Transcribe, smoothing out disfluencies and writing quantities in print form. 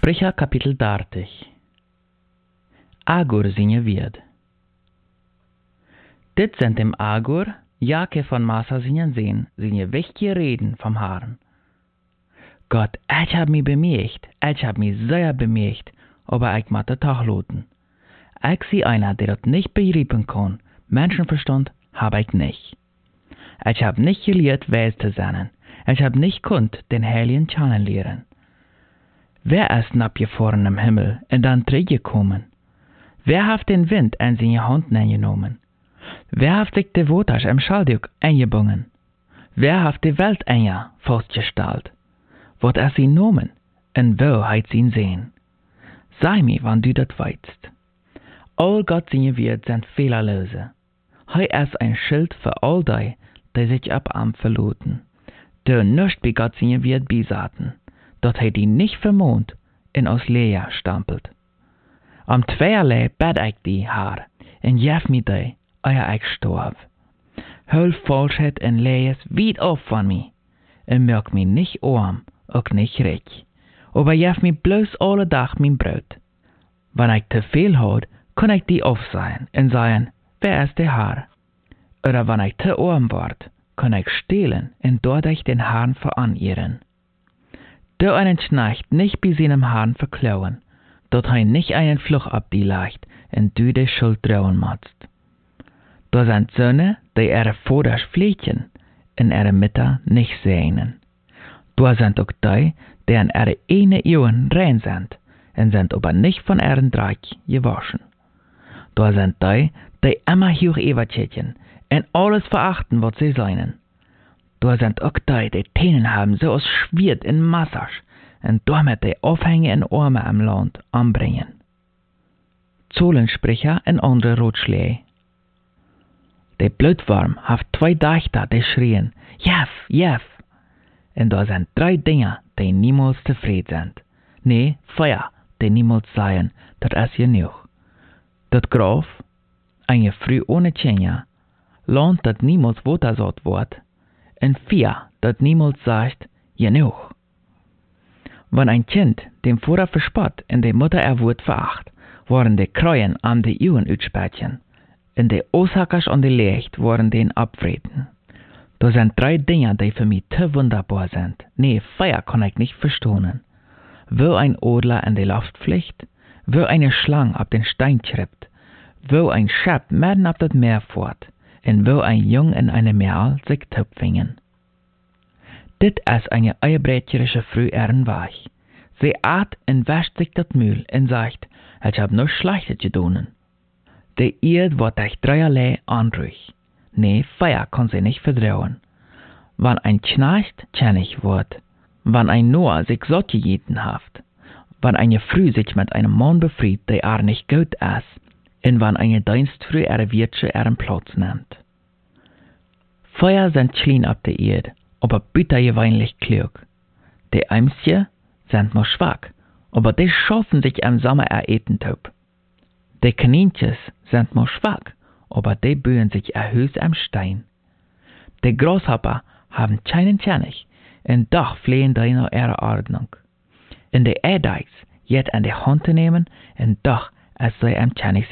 Sprecher Kapitel 30. Agur zingen wird. Dit sind dem Agur, Jake van Massa zingen zingen wichtige reden vom Herrn. Gott, ich hab mich bemerkt, ich hab mich sehr bemerkt, aber ich muss das auch loten. Ich sie einer, der das nicht begreifen kann, Menschenverstand hab ich nicht. Ich hab nicht gelehrt, weis zu sein, ich hab nicht konnt den Heiligen kennenlernen. Wer ist abgefahren im Himmel und dann zurückgekommen? Wer hat den Wind in seine Hand genommen? Wer hat sich die Waters im Schalduk eingebunden? Wer hat die Welt festgestellt? Was ist sie nomen und wo hat sie ihn sehen? Sei mir, wann du das weißt. All Gott seine Wert sind fehlerlose. Hei ist ein Schild für all die sich ab am verloten, der nicht bei Gott seine Wert bisaten, dat hij die nicht vermont en aus Lea stampelt. Am tweeërlei bed ik die haar, en jef me die, eer ik storf. Hul falschheid en lees wied af van me, en merk me nicht arm, ook nicht rich, aber jef me bloos alle dag mijn brood. Wanneer ik te veel houd, kan ik die afzien en zeggen, wer is de haar? Oder wanneer ik te arm word, kan ik stehlen en dadurch den Herrn verehren. Der einen Knecht nicht bei seinem Herrn verklauen, dort hij nicht einen Fluch ab die leicht, und du die Schuld trauen musst. Da sind Söhne, die ihre Vaters pflegen, und ihre Mütter nicht sehnen. Da sind auch die an ihre eine Jungen rein sind, und sind aber nicht von ihren Dreck gewaschen. Da sind die immer hoch übertätigen, und alles verachten, was sie seien. Da sind auch die Tänen haben so aus Schwert in Massage und damit die Aufhänge in Arme am Land anbringen. Zollensprecher und andere Rotschläge. Der Blutwurm hat 2 Dächter, die schrien, Jef, Jef. Und da sind 3 Dinge, die niemals zufrieden sind. Nee, Feuer, die niemals sagen, das ist genug. Das Graf, eine Früh ohne Tjenja, Land, das niemals Watersaat wird, und 4, dat niemals sagt, genug. Wenn ein Kind dem Vater verspott und die Mutter wird veracht, waren die Kreuen an die Jungen utspätchen, und die Aushackers an die Licht waren den abwreten. Da sind 3 Dinge, die für mich zu wunderbar sind. Nee, Feuer kann ich nicht verstohnen. Wo ein Adler in die Luft fliegt, wo eine Schlange ab den Stein schrippt, wo ein Schab mitten ab das Meer fährt, und wo ein Jung in eine Merl sich töpfingen. Dit ist eine eierbrecherische Früh Weich. Sie at und wäscht sich das Mühl und sagt, ich hab nur Schlechtes getan. Die Erd wird durch 3 anruhig. Nee, Feuer kann sie nicht vertrauen. Wann ein Knecht tschennig wird, wann ein Noah sich so gegeten hat, wann eine Früh sich mit einem Mann befriedet, der nicht gut ist, und wann eine Dienstfrüh ihre Wirtsche ihren Platz nimmt. Feuer sind klein ab der Erde, aber bittergewöhnlich klug. Die Eimsje sind nur schwach, aber die schaffen sich im Sommer ihr Etentop. Die Kaninchen sind nur schwach, aber die bühen sich ihr Haus am Stein. Die Grashopper haben keinen Tschennig, und doch flehen die nach ihrer Ordnung. Und die Eidechs jet an die Hand nehmen, und doch als sie am Tschennig